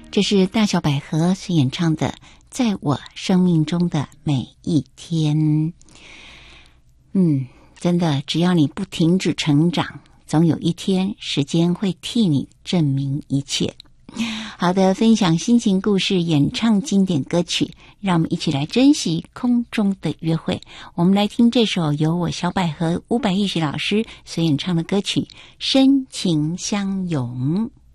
这是大小百合所演唱的《在我生命中的每一天》。真的，只要你不停止成长，总有一天时间会替你证明一切。好的，分享心情故事，演唱经典歌曲，让我们一起来珍惜空中的约会。我们来听这首由我小百合伍佰义许老师所演唱的歌曲《深情相拥》。